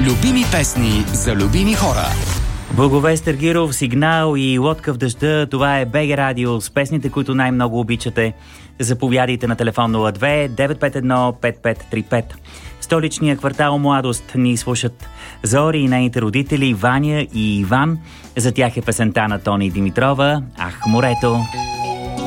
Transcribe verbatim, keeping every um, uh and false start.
Любими песни за любими хора. Благовест Ергиров, Сигнал и Лодка в дъжда. Това е БГ Радио с песните, които най-много обичате. Заповядайте на телефон нула две девет пет едно пет пет три пет. Столичния квартал Младост ни слушат Зори и нейните родители Ваня и Иван. За тях е песента на Тони Димитрова «Ах, морето».